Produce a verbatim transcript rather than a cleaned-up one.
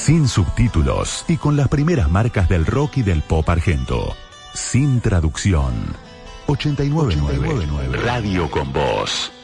sin subtítulos y con las primeras marcas del rock y del pop argento. Sin traducción. ochenta y nueve punto nueve Radio con Vos.